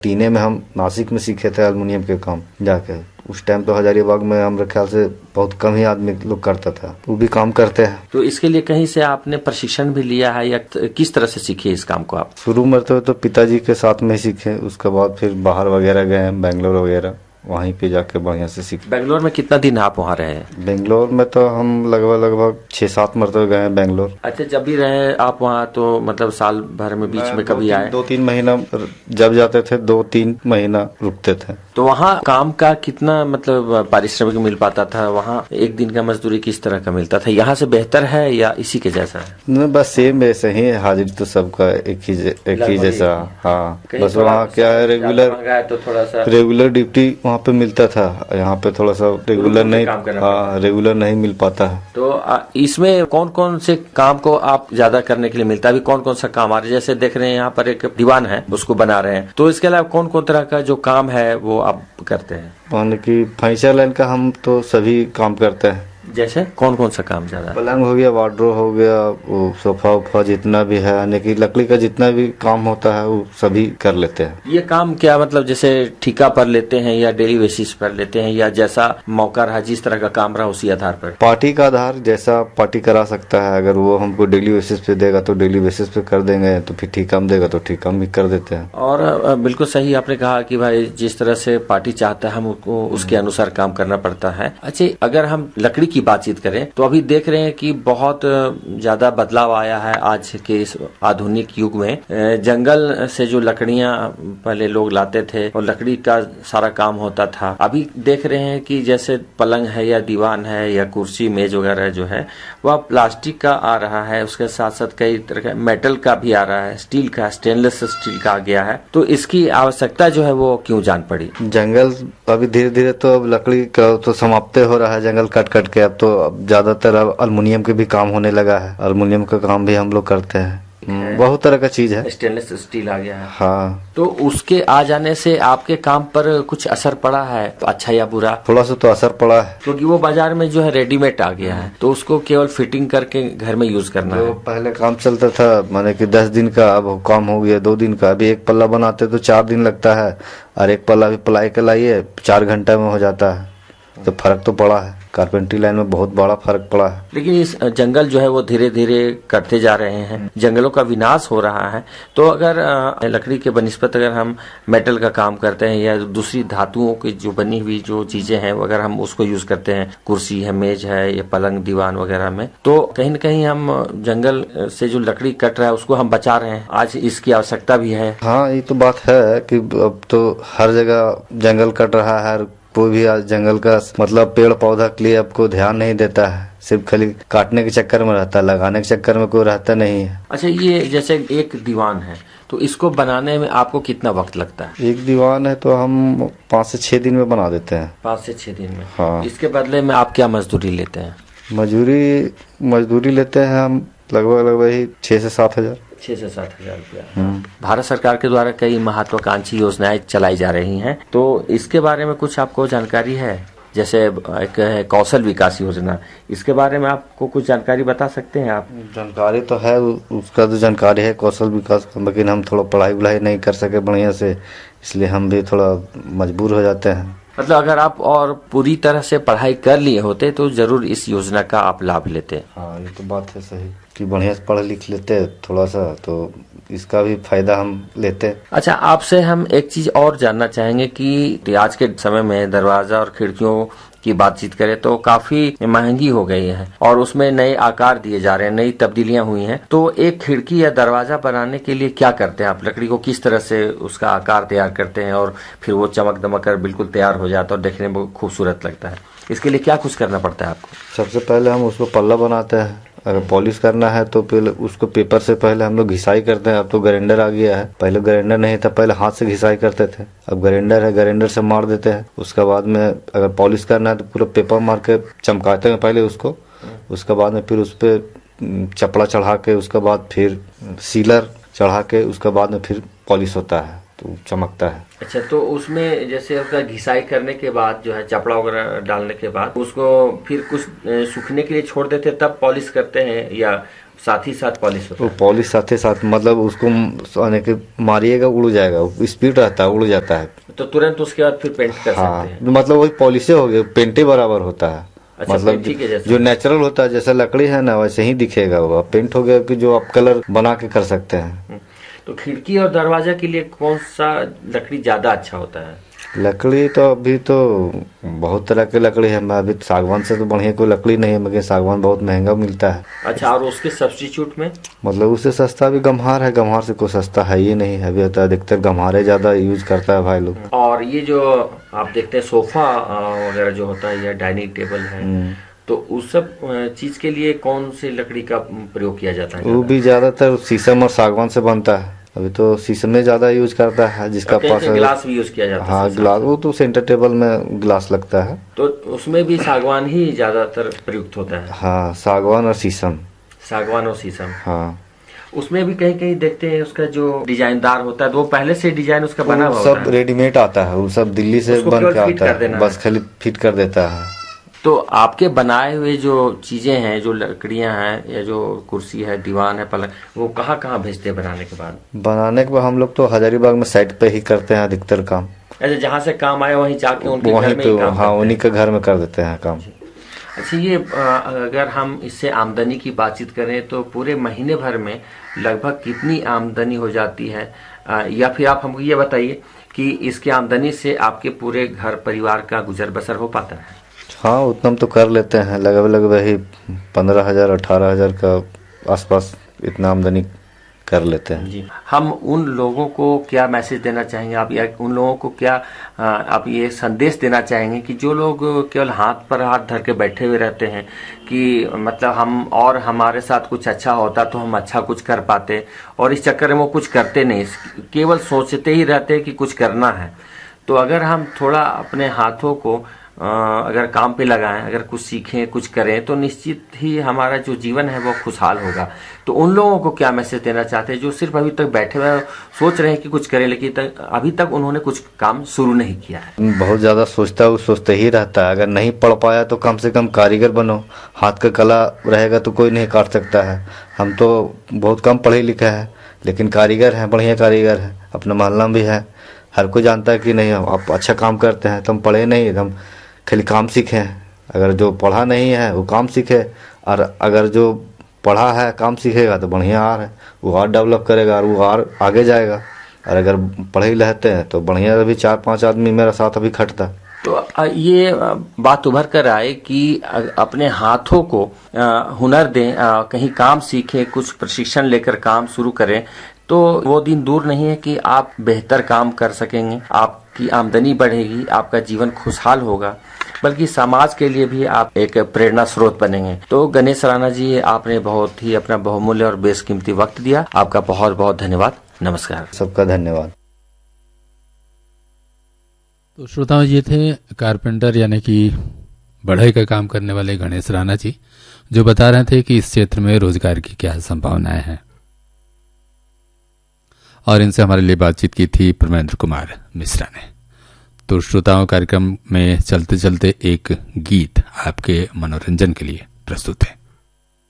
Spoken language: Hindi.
टीने में हम नासिक में सीखे थे एल्युमिनियम के काम जाके। उस टाइम तो हजारीबाग में हमारे ख्याल से बहुत कम ही आदमी लोग करता था, वो भी काम करते हैं। तो इसके लिए कहीं से आपने प्रशिक्षण भी लिया है या किस तरह से सीखे इस काम को आप? शुरू में तो पिताजी के साथ में ही सीखे, उसके बाद फिर बाहर वगैरह गए, बेंगलोर वगैरह, वहीं पे जाके बढ़िया से सीखे। बेंगलोर में कितना दिन आप वहाँ रहे? बेंगलोर में तो हम लगभग 6-7 मरतबे गए हैं बेंगलोर। अच्छा, जब भी रहे आप वहाँ तो मतलब साल भर में बीच में कभी आए? 2-3 महीना जब जाते थे 2-3 महीना रुकते थे। तो वहाँ काम का कितना मतलब पारिश्रमिक मिल पाता था? वहाँ एक दिन का मजदूरी किस तरह का मिलता था? यहाँ से बेहतर है या इसी के जैसा है? नहीं, बस सेम वैसे ही, हाजिरी तो सबका एक ही जैसा। हाँ, बस वहाँ क्या है, रेगुलर ड्यूटी वहाँ पे मिलता था, यहाँ पे थोड़ा सा रेगुलर नहीं मिल पाता है। तो इसमें कौन कौन से काम को आप ज्यादा करने के लिए मिलता है? अभी कौन कौन सा काम आ रहा है? जैसे देख रहे हैं यहाँ पर एक दीवान है, उसको बना रहे हैं, तो इसके अलावा कौन कौन तरह का जो काम है वो आप करते हैं? माने कि फर्नीचर लाइन का हम तो सभी काम करते हैं। जैसे कौन कौन सा काम ज्यादा? पलंग हो गया, वार्डरोब हो गया, वो सोफा उफा जितना भी है, यानी कि लकड़ी का जितना भी काम होता है वो सभी कर लेते हैं। ये काम क्या मतलब जैसे ठेका पर लेते हैं या डेली बेसिस पर लेते हैं या जैसा मौका रहा, जिस तरह का काम रहा उसी आधार पर? पार्टी का आधार, जैसा पार्टी करा सकता है, अगर वो हमको डेली बेसिस पे देगा तो डेली बेसिस पे कर देंगे, तो फिर ठेका में देगा तो ठेका में कर देते हैं। और बिल्कुल सही आपने कहा कि भाई जिस तरह से पार्टी चाहता है हमको उसके अनुसार काम करना पड़ता है। अच्छा, अगर हम लकड़ी की बातचीत करें तो अभी देख रहे हैं कि बहुत ज्यादा बदलाव आया है आज के इस आधुनिक युग में। जंगल से जो लकड़ियां पहले लोग लाते थे और लकड़ी का सारा काम होता था, अभी देख रहे हैं कि जैसे पलंग है या दीवान है या कुर्सी मेज वगैरह जो है वह प्लास्टिक का आ रहा है, उसके साथ साथ कई तरह का मेटल का भी आ रहा है, स्टील का, स्टेनलेस स्टील का आ गया है। तो इसकी आवश्यकता जो है वो क्यों जान पड़ी? जंगल अभी धीरे धीरे तो अब लकड़ी का तो समाप्त हो रहा है, जंगल कट कट के। अब तो ज्यादातर अब एल्युमिनियम के भी काम होने लगा है, एल्युमिनियम का काम भी हम लोग करते हैं। बहुत तरह का चीज है, स्टेनलेस स्टील आ गया है। हाँ, तो उसके आ जाने से आपके काम पर कुछ असर पड़ा है, तो अच्छा या बुरा? थोड़ा सा तो असर पड़ा है, क्योंकि वो बाजार में जो है रेडीमेड आ गया है, तो उसको केवल फिटिंग करके घर में यूज करना है। पहले काम चलता था माने कि 10 दिन का, अब काम हो गया 2 दिन का। अभी एक पल्ला बनाते तो 4 दिन लगता है, और एक पल्ला भी प्लाई का लाइए 4 घंटे में हो जाता है। तो फर्क तो पड़ा है, कारपेंट्री लाइन में बहुत बड़ा फर्क पड़ा है। लेकिन इस जंगल जो है वो धीरे धीरे कटते जा रहे हैं, जंगलों का विनाश हो रहा है। तो अगर लकड़ी के बनिस्पत अगर हम मेटल का काम करते हैं या दूसरी धातुओं की जो बनी हुई जो चीजें हैं अगर हम उसको यूज करते हैं, कुर्सी है, मेज है, या पलंग दीवान वगैरह में, तो कहीं न कहीं हम जंगल से जो लकड़ी कट रहा है उसको हम बचा रहे हैं। आज इसकी आवश्यकता भी है। हाँ, ये तो बात है कि अब तो हर जगह जंगल कट रहा है, कोई भी आज जंगल का मतलब पेड़ पौधा के लिए आपको ध्यान नहीं देता है, सिर्फ खाली काटने के चक्कर में रहता है, लगाने के चक्कर में कोई रहता नहीं है। अच्छा, ये जैसे एक दीवान है तो इसको बनाने में आपको कितना वक्त लगता है? एक दीवान है तो हम 5 से 6 दिन में बना देते हैं। 5 से 6 दिन में? हाँ। इसके बदले में आप क्या मजदूरी लेते हैं? मजदूरी लेते हैं हम लगभग ही 6 से 7 हजार। 6 से 7 हजार रुपया। भारत सरकार के द्वारा कई महत्वाकांक्षी योजनाएं चलाई जा रही हैं, तो इसके बारे में कुछ आपको जानकारी है? जैसे एक है कौशल विकास योजना, इसके बारे में आपको कुछ जानकारी बता सकते हैं आप? जानकारी तो है, उसका तो जानकारी है कौशल विकास, लेकिन हम थोड़ा पढ़ाई नहीं कर सके बढ़िया से, इसलिए हम भी थोड़ा मजबूर हो जाते हैं। मतलब अगर आप और पूरी तरह से पढ़ाई कर लिए होते तो जरूर इस योजना का आप लाभ लेते। हाँ, ये तो बात है सही कि बढ़िया से पढ़ लिख लेते थोड़ा सा, तो इसका भी फायदा हम लेते। अच्छा, आपसे हम एक चीज और जानना चाहेंगे कि आज के समय में दरवाजा और खिड़कियों की बातचीत करें तो काफी महंगी हो गई है और उसमें नए आकार दिए जा रहे हैं, नई तब्दीलियां हुई हैं। तो एक खिड़की या दरवाजा बनाने के लिए क्या करते हैं आप? लकड़ी को किस तरह से उसका आकार तैयार करते हैं और फिर वो चमक दमक कर बिल्कुल तैयार हो जाता है और देखने में खूबसूरत लगता है? इसके लिए क्या कुछ करना पड़ता है आपको? सबसे पहले हम उसको पल्ला बनाते हैं, अगर पॉलिश करना है तो पहले उसको पेपर से पहले हम लोग घिसाई करते हैं। अब तो ग्राइंडर आ गया है, पहले ग्राइंडर नहीं था, पहले हाथ से घिसाई करते थे। अब ग्राइंडर है, ग्राइंडर से मार देते हैं। उसके बाद में अगर पॉलिश करना है तो पूरा पेपर मार के चमकाते हैं पहले उसको, उसके बाद में फिर उस पर चपड़ा चढ़ा के, उसके बाद फिर सीलर चढ़ा के, उसके बाद में फिर पॉलिश होता है तो चमकता है। अच्छा, तो उसमें जैसे उसका घिसाई करने के बाद जो है चपड़ा वगैरह डालने के बाद उसको फिर कुछ सूखने के लिए छोड़ देते तब पॉलिश करते हैं, या साथ ही साथ पॉलिश होता वो है। पॉलिश साथ ही साथ, मतलब उसको यानी कि मारिएगा उड़ जाएगा, स्पीड रहता है, उड़ जाता है। तो तुरंत उसके बाद फिर पेंट कर हाँ, सकते हैं। मतलब वही पॉलिश हो गया, पेंटे बराबर होता है। अच्छा, मतलब पेंट ठीक है जैसा। जो नेचुरल होता है, जैसा लकड़ी है ना वैसे ही दिखेगा वो। पेंट हो गया कि जो आप कलर बना के कर सकते हैं। तो खिड़की और दरवाजा के लिए कौन सा लकड़ी ज्यादा अच्छा होता है? लकड़ी तो अभी तो बहुत तरह की लकड़ी है। मैं अभी सागवान से तो बढ़िया कोई लकड़ी नहीं है, मगर सागवान बहुत महंगा मिलता है। अच्छा, और उसके सब्स्टिट्यूट में? मतलब उससे सस्ता भी गम्हार है, गम्हार से कोई सस्ता है ही नहीं। अभी होता है अधिकतर गम्हारे ज्यादा यूज करता है भाई लोग। और ये जो आप देखते हैं सोफा वगैरह जो होता है या डाइनिंग टेबल है, तो उस सब चीज के लिए कौन सी लकड़ी का प्रयोग किया जाता है? वो भी ज्यादातर शीशम और सागवान से बनता है। अभी तो शीशम में ज्यादा यूज करता है जिसका पास गिलास भी यूज किया जाता है। हाँ, गिलास, वो तो सेंटर टेबल में गिलास लगता है, तो उसमें भी सागवान ही ज्यादातर प्रयुक्त होता है। हाँ, सागवान और शीशम। सागवान और शीशम। हाँ, उसमें भी कहीं कहीं देखते हैं उसका जो डिजाइनदार होता है तो वो पहले से डिजाइन उसका बना हुआ होता सब है। रेडीमेड आता है, वो सब दिल्ली से बन के आता है, बस खाली फिट कर देता है। तो आपके बनाए हुए जो चीजें हैं, जो लकड़ियां हैं या जो कुर्सी है, दीवान है, पलंग, वो कहाँ कहाँ भेजते हैं बनाने के बाद? बनाने के बाद हम लोग तो हजारीबाग में साइट पे ही करते हैं अधिकतर काम। अच्छा, जहाँ से काम आया वहीं जाके उनके घर में ही काम हाँ, उन्हीं के घर में कर देते हैं काम। अच्छा, ये अगर हम इससे आमदनी की बातचीत करें तो पूरे महीने भर में लगभग कितनी आमदनी हो जाती है? या फिर आप हमको ये बताइए कि इसकी आमदनी से आपके पूरे घर परिवार का गुजर बसर हो पाता है? हाँ, उतना तो कर लेते हैं, लगभग वही 15,000 18,000 का आसपास इतना आमदनी कर लेते हैं। जी, हम उन लोगों को क्या मैसेज देना चाहेंगे आप, या उन लोगों को क्या आप ये संदेश देना चाहेंगे कि जो लोग केवल हाथ पर हाथ धर के बैठे हुए रहते हैं कि मतलब हम और हमारे साथ कुछ अच्छा होता तो हम अच्छा कुछ कर पाते, और इस चक्कर में वो कुछ करते नहीं, केवल सोचते ही रहते हैं कि कुछ करना है। तो अगर हम थोड़ा अपने हाथों को अगर काम पे लगाएं, अगर कुछ सीखें, कुछ करें, तो निश्चित ही हमारा जो जीवन है वो खुशहाल होगा। तो उन लोगों को क्या मैसेज देना चाहते हैं जो सिर्फ अभी तक बैठे हुए सोच रहे हैं कि कुछ करें, लेकिन अभी तक उन्होंने कुछ काम शुरू नहीं किया है? बहुत ज्यादा सोचता है, वो सोचते ही रहता है। अगर नहीं पढ़ पाया तो कम से कम कारीगर बनो, हाथ का कला रहेगा तो कोई नहीं काट सकता है। हम तो बहुत कम पढ़े लिखे हैं, लेकिन कारीगर हैं, बढ़िया कारीगर हैं, अपने मोहल्ला में भी है। हर कोई जानता है कि नहीं आप अच्छा काम करते हैं। तो हम पढ़े नहीं, हम खाली काम सीखे। अगर जो पढ़ा नहीं है वो काम सीखे, और अगर जो पढ़ा है काम सीखेगा तो बढ़िया है, वो और डेवलप करेगा और वो और आगे जाएगा। और अगर पढ़े रहते हैं तो बढ़िया, अभी 4-5 आदमी मेरा साथ अभी खटता। तो ये बात उभर कर आए कि अपने हाथों को हुनर दें, कहीं काम सीखें, कुछ प्रशिक्षण लेकर काम शुरू करें, तो वो दिन दूर नहीं है कि आप बेहतर काम कर सकेंगे, आपकी आमदनी बढ़ेगी, आपका जीवन खुशहाल होगा, बल्कि समाज के लिए भी आप एक प्रेरणा स्रोत बनेंगे। तो गणेश राणा जी, आपने बहुत ही अपना बहुमूल्य और बेशकीमती वक्त दिया, आपका बहुत बहुत धन्यवाद। नमस्कार। सबका धन्यवाद। तो श्रोताओं, ये थे कारपेंटर यानी कि बढ़ई का काम करने वाले गणेश राणा जी, जो बता रहे थे कि इस क्षेत्र में रोजगार की क्या संभावनाएं हैं। और इनसे हमारे लिए बातचीत की थी परमेंद्र कुमार मिश्रा ने। तो श्रोताओं, कार्यक्रम में चलते चलते एक गीत आपके मनोरंजन के लिए प्रस्तुत है।